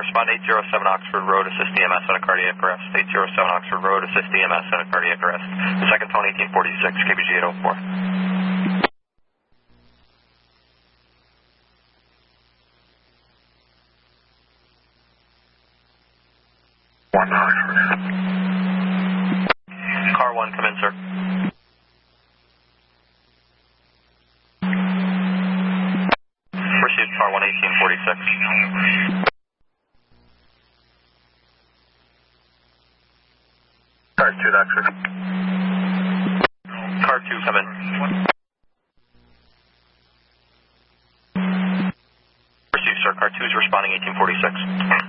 respond 807 Oxford Road, assist EMS at a cardiac arrest. 807 Oxford Road, assist EMS at a cardiac arrest. The second phone 1846, KBG 804. Car 1, come in, sir. Proceed, car 1, 1846. Car 2, doctor. Car 2, come in. Proceed, sir. Car 2 is responding 1846.